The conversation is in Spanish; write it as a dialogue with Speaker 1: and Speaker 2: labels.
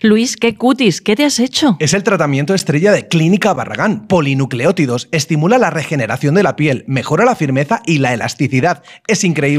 Speaker 1: Luis, qué cutis, ¿qué te has hecho?
Speaker 2: Es el tratamiento estrella de Clínica Barragán. Polinucleótidos, estimula la regeneración de la piel, mejora la firmeza y la elasticidad. Es increíble.